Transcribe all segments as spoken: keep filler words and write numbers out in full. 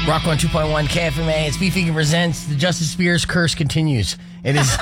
Rock one two point one K F M A. It's Beefy presents the Justin Spears curse continues. It is.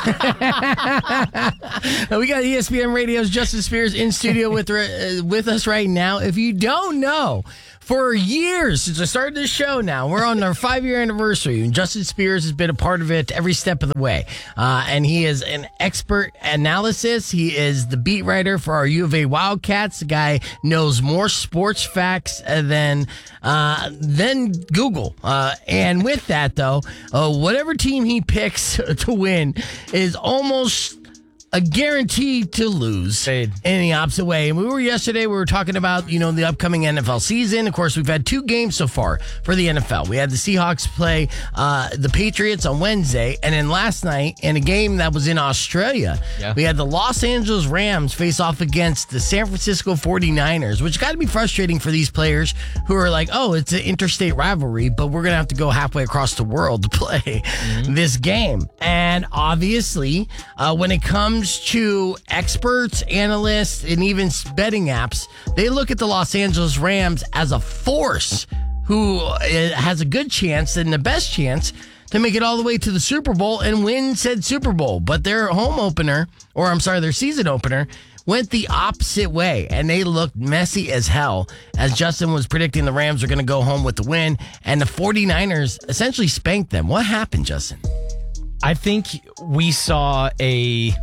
We got E S P N Radio's Justin Spears in studio with uh, with us right now. If you don't know, for years since I started this show now, we're on our five-year anniversary, and Justin Spears has been a part of it every step of the way. Uh, and he is an expert analysis. He is the beat writer for our U of A Wildcats. The guy knows more sports facts than uh, than Google. Uh, and with that, though, uh, whatever team he picks to win is almost a guarantee to lose Fade. in the opposite way. And we were yesterday, we were talking about, you know, the upcoming N F L season. Of course, we've had two games so far for the N F L. We had the Seahawks play uh, the Patriots on Wednesday. And then last night, in a game that was in Australia, Yeah. we had the Los Angeles Rams face off against the San Francisco forty-niners, which got to be frustrating for these players who are like, oh, it's an interstate rivalry, but we're going to have to go halfway across the world to play mm-hmm. this game. And obviously, uh, when it comes to experts, analysts, and even betting apps, they look at the Los Angeles Rams as a force who has a good chance and the best chance to make it all the way to the Super Bowl and win said Super Bowl. But their home opener, or I'm sorry, their season opener, went the opposite way, and they looked messy as hell, as Justin was predicting the Rams were going to go home with the win, and the forty-niners essentially spanked them. What happened, Justin? I think we saw a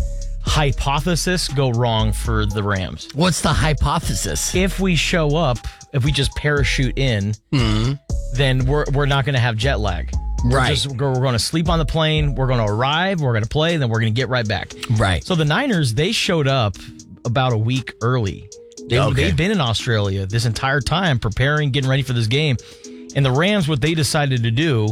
hypothesis go wrong for the Rams. What's the hypothesis? If we show up, if we just parachute in, Mm-hmm. then we're we're not going to have jet lag. We're Right. just- we're going to sleep on the plane. We're going to arrive. We're going to play. Then we're going to get right back. Right. So the Niners, they showed up about a week early. They, Okay. They've been in Australia this entire time, preparing, getting ready for this game. And the Rams, what they decided to do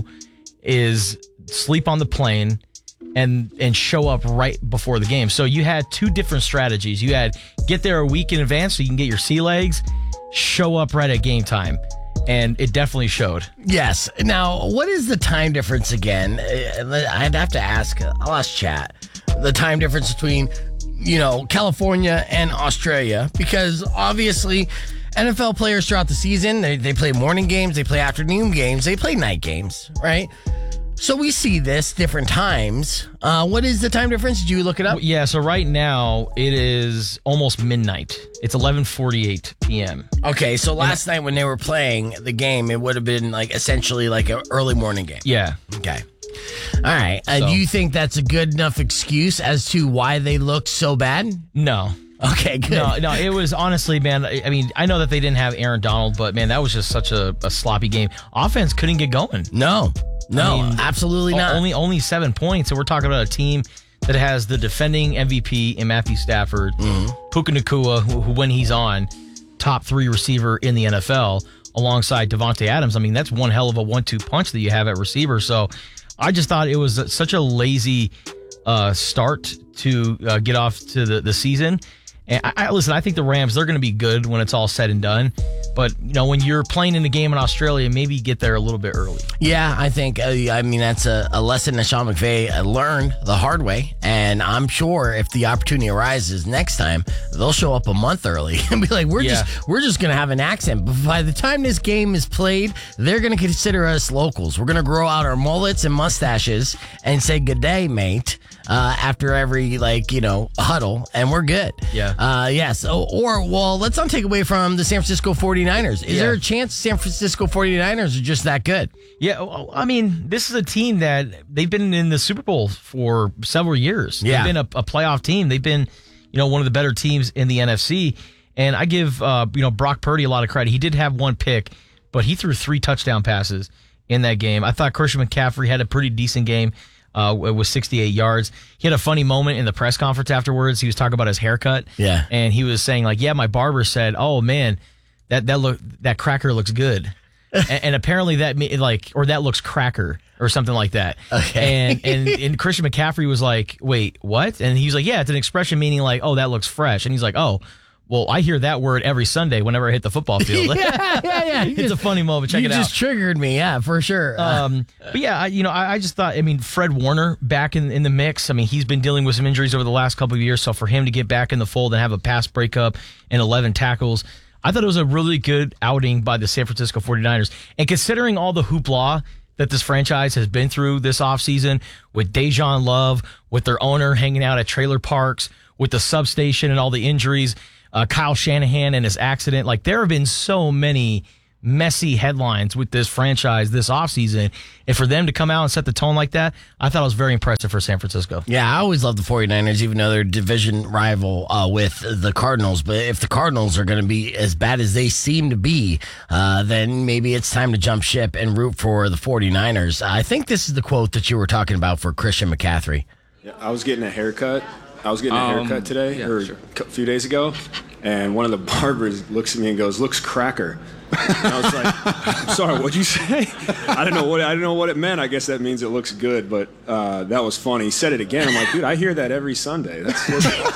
is sleep on the plane and and show up right before the game. So you had two different strategies. You had get there a week in advance so you can get your sea legs, show up right at game time. And it definitely showed. Yes. Now, what is the time difference again? Uh, I'd have to ask. I'll ask chat. The time difference between, you know, California and Australia, because obviously N F L players throughout the season, they, they play morning games, they play afternoon games, they play night games, right? So we see this different times. Uh, what is the time difference? Did you look it up? Yeah, so right now it is almost midnight. It's eleven forty-eight p.m. Okay, so last night when they were playing the game, it would have been like essentially like an early morning game. Yeah. Okay. All right. Uh, So- do you think that's a good enough excuse as to why they looked so bad? No. Okay, good. No, no, it was honestly, man, I I mean, I know that they didn't have Aaron Donald, but man, that was just such a, a sloppy game. Offense couldn't get going. No, no, I mean, absolutely O- not. Only only seven points. And we're talking about a team that has the defending M V P in Matthew Stafford, Mm-hmm. Puka Nacua, who, who when he's on, top three receiver in the N F L, alongside Devontae Adams. I mean, that's one hell of a one two punch that you have at receiver. So I just thought it was such a lazy uh, start to uh, get off to the, the season. And I, I listen, I think the Rams, they're going to be good when it's all said and done. But, you know, when you're playing in a game in Australia, maybe get there a little bit early. Yeah, I think, uh, I mean, that's a, a lesson that Sean McVay uh, learned the hard way. And I'm sure if the opportunity arises next time, they'll show up a month early and be like, we're Yeah. just we're just going to have an accent. But by the time this game is played, they're going to consider us locals. We're going to grow out our mullets and mustaches and say, good day, mate, uh, after every, like, you know, huddle, and we're good. Yeah. Uh, yes. Oh, or, well, let's not take away from the San Francisco forty-niners. Is Yeah. there a chance San Francisco forty-niners are just that good? Yeah, well, I mean, this is a team that they've been in the Super Bowl for several years. Yeah. They've been a, a playoff team. They've been, you know, one of the better teams in the N F C. And I give, uh, you know, Brock Purdy a lot of credit. He did have one pick, but he threw three touchdown passes in that game. I thought Christian McCaffrey had a pretty decent game. Uh, with sixty-eight yards. He had a funny moment in the press conference afterwards. He was talking about his haircut. Yeah. And he was saying, like, yeah, my barber said, oh, man, that that look that cracker looks good. and, and apparently that, me- like, or that looks cracker or something like that. Okay. And, and, and Christian McCaffrey was like, wait, what? And he was like, yeah, it's an expression meaning like, oh, that looks fresh. And he's like, oh, well, I hear that word every Sunday whenever I hit the football field. yeah, yeah, yeah. You It's just, a funny moment. Check you it out. just triggered me. Yeah, for sure. Uh, Um, but yeah, I, you know, I, I just thought, I mean, Fred Warner back in, in the mix. I mean, he's been dealing with some injuries over the last couple of years. So for him to get back in the fold and have a pass breakup and eleven tackles, I thought it was a really good outing by the San Francisco forty-niners. And considering all the hoopla that this franchise has been through this offseason with Dejan Love, with their owner hanging out at trailer parks, with the substation and all the injuries, uh, Kyle Shanahan and his accident. Like, there have been so many messy headlines with this franchise this offseason. And for them to come out and set the tone like that, I thought it was very impressive for San Francisco. Yeah, I always love the forty-niners, even though they're division rival uh, with the Cardinals. But if the Cardinals are going to be as bad as they seem to be, uh, then maybe it's time to jump ship and root for the forty-niners. I think this is the quote that you were talking about for Christian McCaffrey. Yeah, I was getting a haircut. I was getting a Um, haircut today, yeah, or sure. a few days ago, and one of the barbers looks at me and goes, "Looks cracker." And I was like, "I'm sorry, what'd you say?" I didn't know what I didn't know what it meant. I guess that means it looks good, but uh, that was funny. He said it again. I'm like, dude, I hear that every Sunday. That's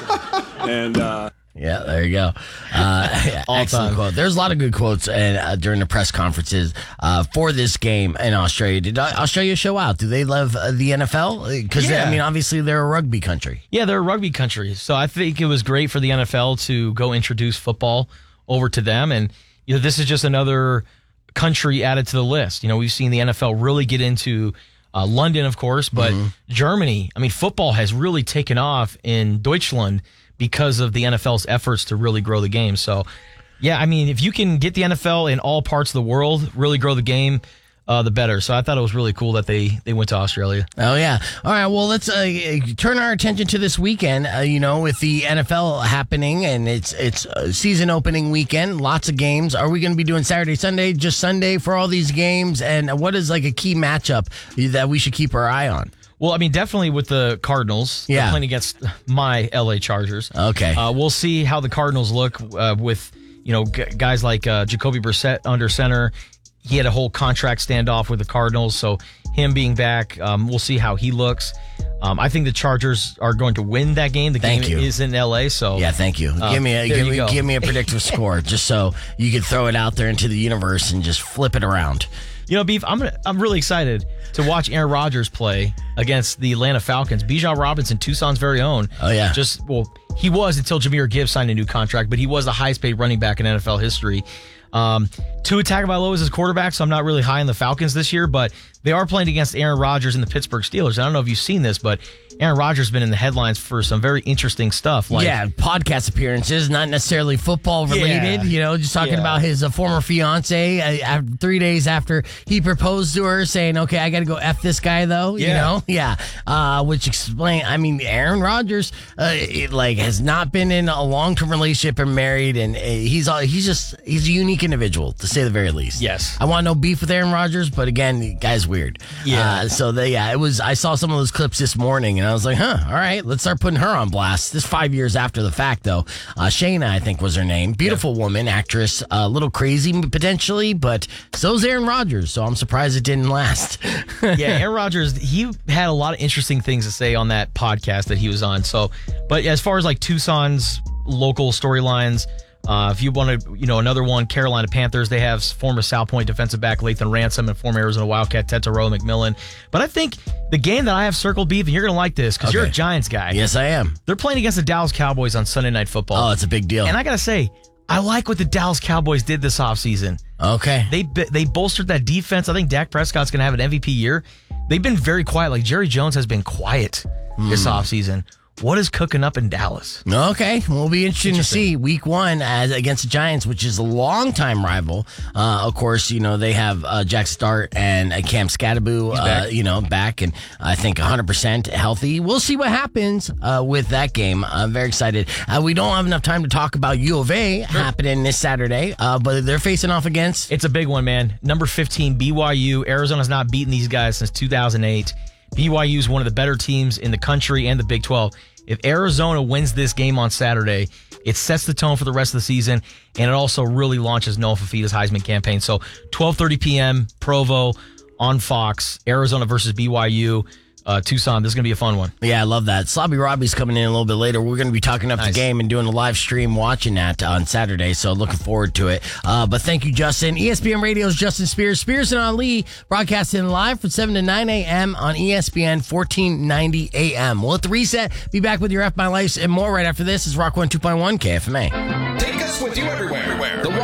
and. Uh, Yeah, there you go. Uh, excellent time. quote. There's a lot of good quotes and, uh, during the press conferences uh, for this game in Australia. Did Australia show out? Do they love uh, the N F L? Because, Yeah. I mean, obviously they're a rugby country. Yeah, they're a rugby country. So I think it was great for the N F L to go introduce football over to them. And, you know, this is just another country added to the list. You know, we've seen the N F L really get into uh, London, of course, but Mm-hmm. Germany. I mean, football has really taken off in Deutschland because of the N F L's efforts to really grow the game. So, yeah, I mean, if you can get the N F L in all parts of the world, really grow the game, uh, the better. So I thought it was really cool that they, they went to Australia. Oh, yeah. All right. Well, let's uh, turn our attention to this weekend, uh, you know, with the N F L happening, and it's it's uh, season opening weekend. Lots of games. Are we going to be doing Saturday, Sunday, just Sunday for all these games? And what is like a key matchup that we should keep our eye on? Well, I mean, definitely with the Cardinals. Yeah. They're playing against my L A Chargers. Okay. Uh, we'll see how the Cardinals look uh, with, you know, g- guys like uh, Jacoby Brissett under center. He had a whole contract standoff with the Cardinals, so him being back, um, we'll see how he looks. Um, I think the Chargers are going to win that game. The Thank game you. is in L A, so Yeah, thank you. Uh, give me a there give you me, go. give me a predictive score, just so you can throw it out there into the universe and just flip it around. You know, Beef, I'm gonna, I'm really excited to watch Aaron Rodgers play against the Atlanta Falcons. Bijan Robinson, Tucson's very own. Oh, yeah. Just, well, he was until Jahmyr Gibbs signed a new contract, but he was the highest paid running back in N F L history. Um, Tua Tagovailoa is his quarterback, so I'm not really high on the Falcons this year, but they are playing against Aaron Rodgers and the Pittsburgh Steelers. I don't know if you've seen this, but Aaron Rodgers has been in the headlines for some very interesting stuff. Like, yeah, podcast appearances, not necessarily football related. Yeah. You know, just talking Yeah. about his uh, former fiance. Uh, after, three days after he proposed to her, saying, "Okay, I got to go f this guy," though. You Yeah. know, yeah. Uh, which explain. I mean, Aaron Rodgers, uh, it, like, has not been in a long term relationship or married, and uh, he's uh, he's just he's a unique individual, to say the very least. Yes. I want no beef with Aaron Rodgers, but again, the guy's weird. Yeah. Uh, so they, yeah, it was. I saw some of those clips this morning, and I was like, "Huh, all right, let's start putting her on blast." This five years after the fact, though. Uh, Shayna, I think, was her name. Beautiful woman, actress, a little crazy potentially, but so's Aaron Rodgers. So I'm surprised it didn't last. yeah, Aaron Rodgers, he had a lot of interesting things to say on that podcast that he was on. So, but as far as like Tucson's local storylines, uh, if you want to, you know, another one, Carolina Panthers, they have former South Point defensive back Lathan Ransom and former Arizona Wildcat Tetaro McMillan. But I think the game that I have circled, Beef, and you're going to like this because you're a Okay. Giants guy. Yes, I am. They're playing against the Dallas Cowboys on Sunday Night Football. Oh, it's a big deal. And I got to say, I like what the Dallas Cowboys did this offseason. Okay. They they bolstered that defense. I think Dak Prescott's going to have an M V P year. They've been very quiet. Like Jerry Jones has been quiet this offseason. What is cooking up in Dallas? Okay, we'll be interesting to see week one as against the Giants, which is a longtime rival. Uh, of course, you know, they have uh, Jack Start and uh, Cam Scattaboo, uh, back. you know, back and I think one hundred percent healthy. We'll see what happens uh, with that game. I'm very excited. Uh, we don't have enough time to talk about U of A happening this Saturday, uh, but they're facing off against... It's a big one, man. Number fifteen, B Y U. Arizona's not beaten these guys since two thousand eight. B Y U is one of the better teams in the country and the Big twelve. If Arizona wins this game on Saturday, it sets the tone for the rest of the season, and it also really launches Noah Fafita's Heisman campaign. So twelve thirty p.m., Provo on Fox, Arizona versus B Y U. Uh, Tucson, this is going to be a fun one. Yeah, I love that. Slobby Robbie's coming in a little bit later. We're going to be talking up Nice. the game and doing a live stream watching that on Saturday, so looking forward to it. Uh, but thank you, Justin. E S P N Radio's Justin Spears. Spears and Ali broadcasting live from seven to nine a.m. on E S P N fourteen ninety A M. We'll at the reset. Be back with your F My Life and more right after this. Is Rock one two point one K F M A. Take us with you everywhere. The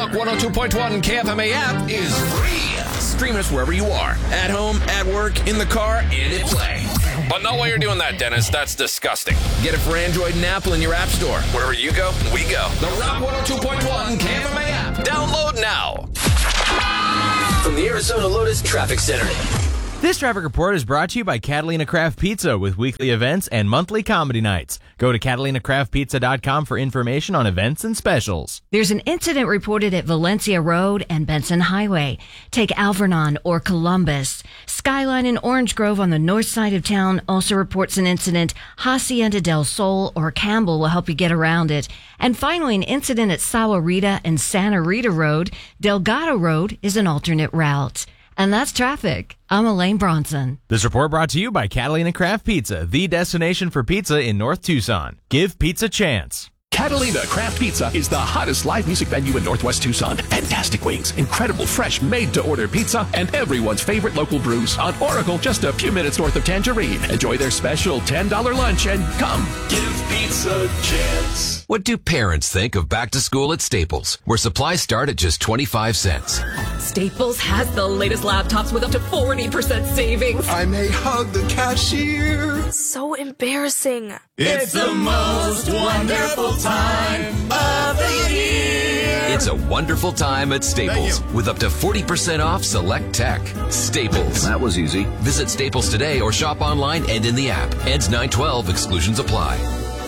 Rock one oh two point one K F M A app is free. Stream us wherever you are. At home, at work, in the car, and at play. But not while you're doing that, Dennis. That's disgusting. Get it for Android and Apple in your app store. Wherever you go, we go. The Rock one oh two point one K F M A app. Download now. From the Arizona Lotus Traffic Center. This traffic report is brought to you by Catalina Craft Pizza with weekly events and monthly comedy nights. Go to catalina craft pizza dot com for information on events and specials. There's an incident reported at Valencia Road and Benson Highway. Take Alvernon or Columbus. Skyline in Orange Grove on the north side of town also reports an incident. Hacienda del Sol or Campbell will help you get around it. And finally, an incident at Sahuarita and Santa Rita Road. Delgado Road is an alternate route. And that's traffic. I'm Elaine Bronson. This report brought to you by Catalina Craft Pizza, the destination for pizza in North Tucson. Give pizza a chance. Catalina Craft Pizza is the hottest live music venue in Northwest Tucson. Fantastic wings, incredible fresh made-to-order pizza, and everyone's favorite local brews on Oracle, just a few minutes north of Tangerine. Enjoy their special ten dollar lunch and come give pizza a chance. What do parents think of back to school at Staples, where supplies start at just twenty-five cents? Staples has the latest laptops with up to forty percent savings. I may hug the cashier. So embarrassing. It's the most wonderful time of the year. It's a wonderful time at Staples with up to forty percent off select tech. Staples. That was easy. Visit Staples today or shop online and in the app. Ends nine twelve. Exclusions apply.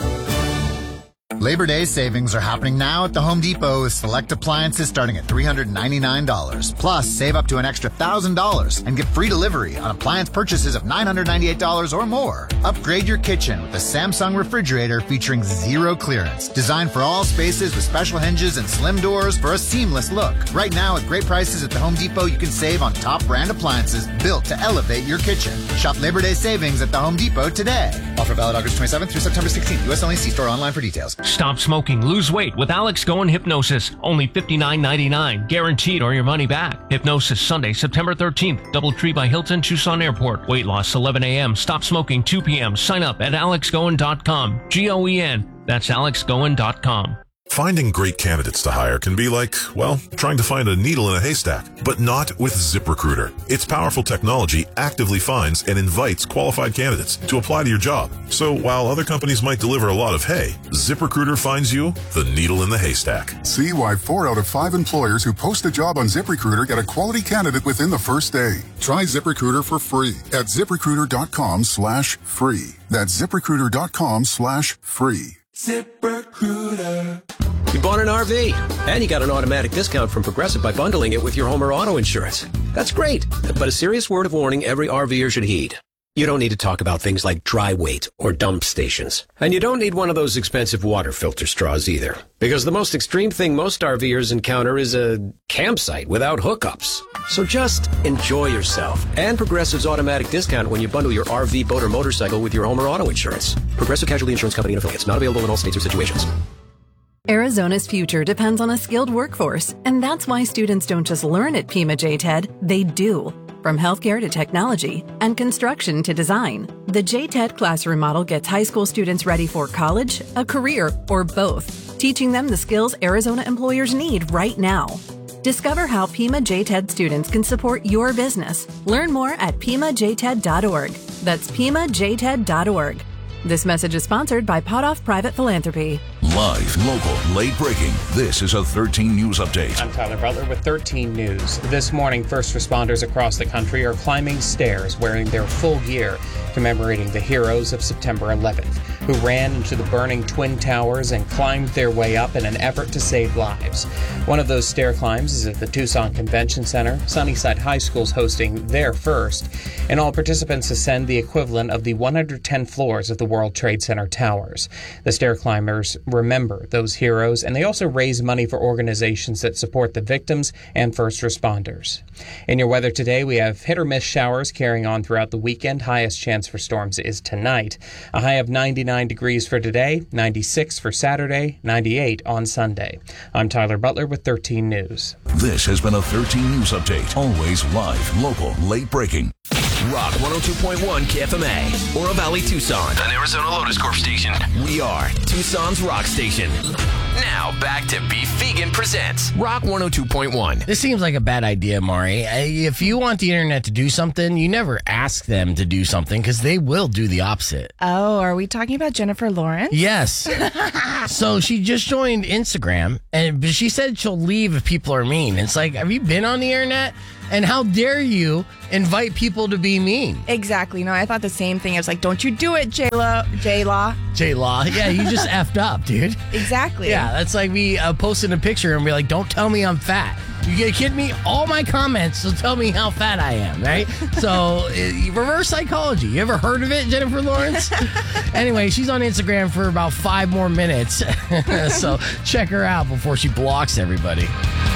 Labor Day savings are happening now at the Home Depot with select appliances starting at three hundred ninety-nine dollars. Plus, save up to an extra one thousand dollars and get free delivery on appliance purchases of nine hundred ninety-eight dollars or more. Upgrade your kitchen with a Samsung refrigerator featuring zero clearance. Designed for all spaces with special hinges and slim doors for a seamless look. Right now, at great prices at the Home Depot, you can save on top brand appliances built to elevate your kitchen. Shop Labor Day savings at the Home Depot today. Offer valid August twenty-seventh through September sixteenth. U S only. See store online for details. Stop smoking, lose weight with Alex Goen Hypnosis. Only fifty-nine ninety-nine, guaranteed or your money back. Hypnosis Sunday, September thirteenth, Doubletree by Hilton, Tucson Airport. Weight loss eleven a.m., stop smoking two p.m. Sign up at alex goen dot com. G O E N. That's alex goen dot com. Finding great candidates to hire can be like, well, trying to find a needle in a haystack, but not with ZipRecruiter. Its powerful technology actively finds and invites qualified candidates to apply to your job. So while other companies might deliver a lot of hay, ZipRecruiter finds you the needle in the haystack. See why four out of five employers who post a job on ZipRecruiter get a quality candidate within the first day. Try ZipRecruiter for free at ZipRecruiter.com slash free. That's ZipRecruiter.com slash free. ZipRecruiter. You bought an R V, and you got an automatic discount from Progressive by bundling it with your home or auto insurance. That's great, but a serious word of warning every RVer should heed. You don't need to talk about things like dry weight or dump stations. And you don't need one of those expensive water filter straws either. Because the most extreme thing most RVers encounter is a campsite without hookups. So just enjoy yourself. And Progressive's automatic discount when you bundle your R V, boat, or motorcycle with your home or auto insurance. Progressive Casualty Insurance Company and affiliates. Not available in all states or situations. Arizona's future depends on a skilled workforce. And that's why students don't just learn at Pima J TED, they do. From healthcare to technology and construction to design, the J TED classroom model gets high school students ready for college, a career, or both, teaching them the skills Arizona employers need right now. Discover how Pima J TED students can support your business. Learn more at pima j ted dot org. That's pima j ted dot org. This message is sponsored by Potoff Private Philanthropy. Live, local, late breaking. This is a thirteen News Update. I'm Tyler Butler with thirteen News. This morning, first responders across the country are climbing stairs wearing their full gear, commemorating the heroes of September eleventh, who ran into the burning Twin Towers and climbed their way up in an effort to save lives. One of those stair climbs is at the Tucson Convention Center. Sunnyside High School's hosting their first, and all participants ascend the equivalent of the one hundred ten floors of the World Trade Center towers. The stair climbers remember those heroes, and they also raise money for organizations that support the victims and first responders. In your weather today, we have hit or miss showers carrying on throughout the weekend. Highest chance for storms is tonight. A high of ninety-nine degrees for today, ninety-six for Saturday, ninety-eight on Sunday. I'm Tyler Butler with thirteen News. This has been a thirteen News Update. Always live, local, late breaking. Rock one oh two point one K F M A, Oro Valley, Tucson, an Arizona Lotus Corp station. We are Tucson's rock station. Now, back to Beef Vegan Presents Rock one oh two point one. This seems like a bad idea, Maury. If you want the internet to do something, you never ask them to do something because they will do the opposite. Oh, are we talking about Jennifer Lawrence? Yes. So she just joined Instagram, and but she said she'll leave if people are mean. It's like, have you been on the internet? And how dare you invite people to be mean? Exactly. No, I thought the same thing. I was like, don't you do it, J-Law. J-Law. J-Law. Yeah, you just effed up, dude. Exactly. Yeah, that's like me uh, posting a picture and be like, don't tell me I'm fat. You get kidding me? All my comments will tell me how fat I am, right? So, uh, reverse psychology. You ever heard of it, Jennifer Lawrence? Anyway, she's on Instagram for about five more minutes. So, check her out before she blocks everybody.